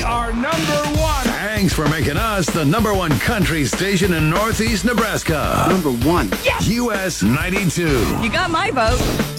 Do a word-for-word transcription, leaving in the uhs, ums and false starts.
are number one. Thanks for making us the number one country station in Northeast Nebraska. Number one. Yes! U S ninety-two. You got my vote.